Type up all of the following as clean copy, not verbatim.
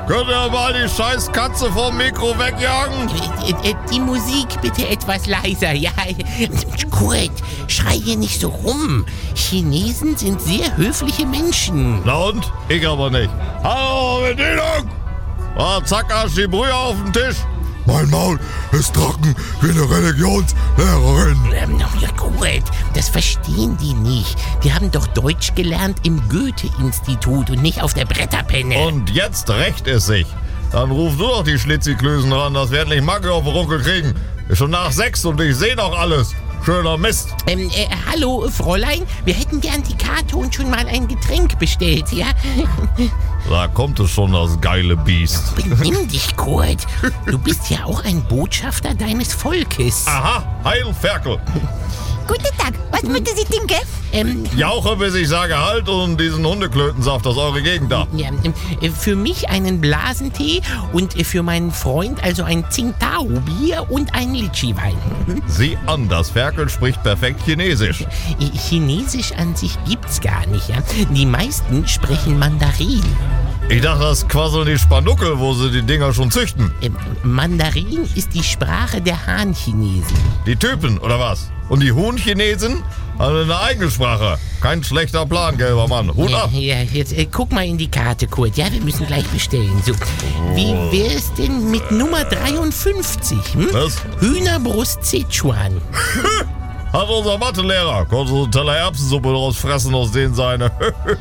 Könnt ihr mal die scheiß Katze vom Mikro wegjagen? Die Musik bitte etwas leiser, ja. Kurt, schrei hier nicht so rum. Chinesen sind sehr höfliche Menschen. Na und? Ich aber nicht. Hallo, Bedienung! Zack, Arsch, die Brühe auf den Tisch. Mein Maul ist trocken wie eine Religionslehrerin. Ja, Kurt, das verstehen die nicht. Die haben doch Deutsch gelernt im Goethe-Institut und nicht auf der Bretterpenne. Und jetzt rächt es sich. Dann ruf du doch die Schlitziklösen ran, dass wir endlich Macke auf den Runkel kriegen. Ist schon nach 6 und ich seh noch alles. Schöner Mist. Hallo, Fräulein. Wir hätten gern die Karte und schon mal ein Getränk bestellt, ja? Da kommt es schon, das geile Biest. Benimm dich, Kurt. Du bist ja auch ein Botschafter deines Volkes. Aha, Heil Ferkel. Guten Tag, was möchten Sie trinken? Jauche, bis ich sage Halt und diesen Hundeklötensaft aus eurer Gegend da. Ja, für mich einen Blasentee und für meinen Freund also ein Tsingtao-Bier und ein Litschi-Wein. Sieh an, das Ferkel spricht perfekt Chinesisch. Chinesisch an sich gibt's gar nicht, ja. Die meisten sprechen Mandarin. Ich dachte, das quasseln die Spanuckel, wo sie die Dinger schon züchten. Mandarin ist die Sprache der Han-Chinesen. Die Typen, oder was? Und die Huhn-Chinesen haben eine eigene Sprache. Kein schlechter Plan, gelber Mann. Hut ab! Ja, jetzt guck mal in die Karte, Kurt. Ja, wir müssen gleich bestellen. So, wie wär's denn mit Nummer 53? Was? Hühnerbrust Sichuan. Hat unser Mathelehrer. Konnte so einen Teller Erbsensuppe draus fressen, aus denen seine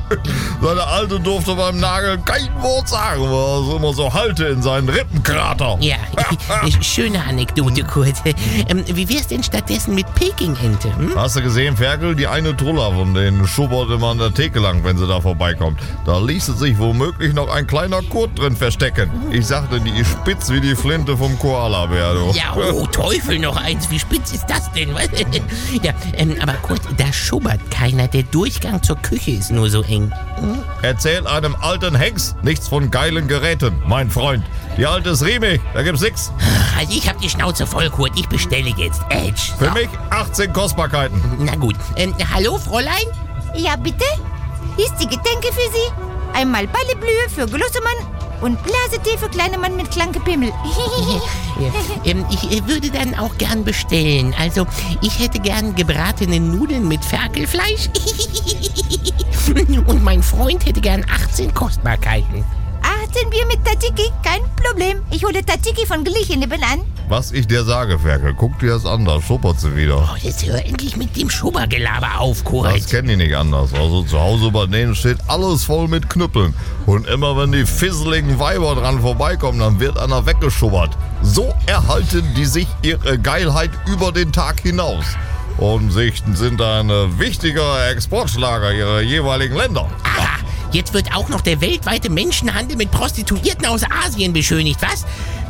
Alte durfte beim Nageln kein Wort sagen, weil er immer so Halte in seinen Rippenkrater. Ja, schöne Anekdote, Kurt. Wie wär's denn stattdessen mit Peking-Ente? Hast du gesehen, Ferkel? Die eine Truller von denen schubbert immer an der Theke lang, wenn sie da vorbeikommt. Da ließe sich womöglich noch ein kleiner Kurt drin verstecken. Ich sagte, die ist spitz wie die Flinte vom Koala-Bär, du. Ja, oh Teufel, noch eins. Wie spitz ist das denn? Ja, aber Kurt, da schubbert keiner. Der Durchgang zur Küche ist nur so eng. Erzähl einem alten Hengst nichts von geilen Geräten, mein Freund. Die alte ist riemig, da gibt's nix. Also ich hab die Schnauze voll, Kurt. Ich bestelle jetzt Edge. Für mich 18 Kostbarkeiten. Na gut. Hallo, Fräulein? Ja, bitte? Hier ist die Getränke für Sie. Einmal Balleblühe für Glossemann und Blasetee für kleine Mann mit klanke Pimmel. Ich würde dann auch gern bestellen. Also, ich hätte gern gebratene Nudeln mit Ferkelfleisch. Und mein Freund hätte gern 18 Kostbarkeiten. 18 Bier mit Tzatziki, kein Problem. Ich hole Tzatziki von Glich nebenan. Was ich dir sage, Ferkel, guck dir das an, da schuppert sie wieder. Oh, jetzt hör endlich mit dem Schubbergelaber auf, Kurt. Das kennen die nicht anders. Also zu Hause bei denen steht alles voll mit Knüppeln. Und immer wenn die fisseligen Weiber dran vorbeikommen, dann wird einer weggeschubbert. So erhalten die sich ihre Geilheit über den Tag hinaus. Und sind ein wichtiger Exportschlager ihrer jeweiligen Länder. Aha, jetzt wird auch noch der weltweite Menschenhandel mit Prostituierten aus Asien beschönigt, was?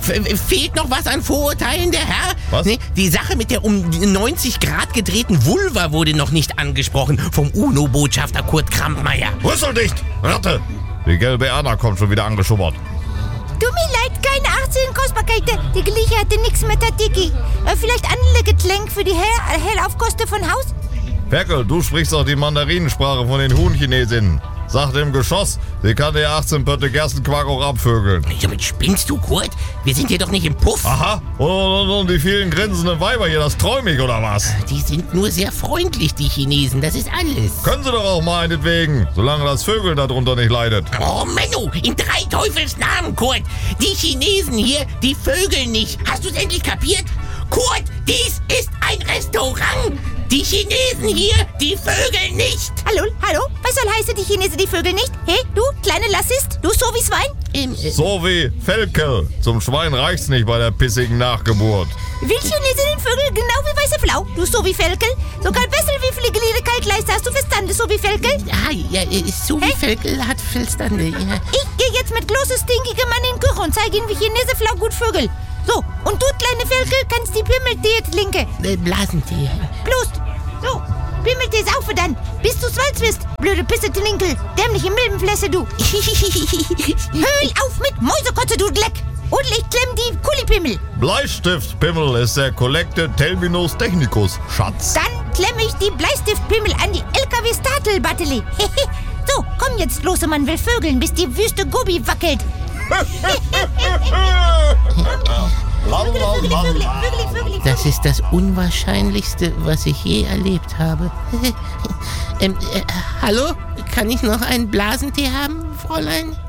Fehlt noch was an Vorurteilen, der Herr? Was? Nee, die Sache mit der um 90 Grad gedrehten Vulva wurde noch nicht angesprochen vom UNO-Botschafter Kurt Krampmeier. Rüsseldicht, Ratte! Die gelbe Erna kommt schon wieder angeschubbert. Tut mir leid, keine 18 Kostbarkeiten. Die Gleiche hatte nichts mit Tzatziki. Vielleicht andere Getränk für die Hellaufkosten von Haus? Ferkel, du sprichst doch die Mandarinensprache von den Huhn-Chinesinnen. Sag dem Geschoss, sie kann dir 18 Pötte Gerstenquark auch abvögeln. Damit spinnst du, Kurt? Wir sind hier doch nicht im Puff. Aha, und die vielen grinsenden Weiber hier, das träum ich, oder was? Die sind nur sehr freundlich, die Chinesen, das ist alles. Können sie doch auch meinetwegen, solange das Vögel darunter nicht leidet. Oh, Menno, in 3 Teufels Namen, Kurt. Die Chinesen hier, die vögeln nicht. Hast du es endlich kapiert? Kurt, dies ist ein Restaurant. Die Chinesen hier, die vögeln nicht. Hallo? Was soll heißen, die Chinesen, die Vögel nicht? Hey, du, kleine Lassist, du so wie Schwein? So wie Felkel. Zum Schwein reicht's nicht bei der pissigen Nachgeburt. Will Chinesen den Vögel genau wie weiße Flau? Du so wie Felkel? Sogar besser wie viele Glieder Kalkleiste hast du verstanden, so wie Felkel? Ja, so wie Felkel hat verstanden, ja. Ich gehe jetzt mit großes stinkiger Mann in die Küche und zeige ihm, wie Chinesen Flau gut Vögel. So, und du, kleine Felkel, kannst die Pimmeltee trinken. Blasentee. Bloß. So, Pimmeltee saufe dann, bis du schwarz bist. Blöde Pisse-Trinkel, dämliche Milbenflässe, du. Höhl auf mit Mäusekotze, du Dreck. Und ich klemm die Kulipimmel. Bleistiftpimmel ist der Collected Terminus Technicus, Schatz. Dann klemme ich die Bleistiftpimmel an die LKW-Startel-Batterie. So, komm jetzt, Mann will vögeln, bis die Wüste Gobi wackelt. Das ist das Unwahrscheinlichste, was ich je erlebt habe. Hallo? Kann ich noch einen Blasentee haben, Fräulein?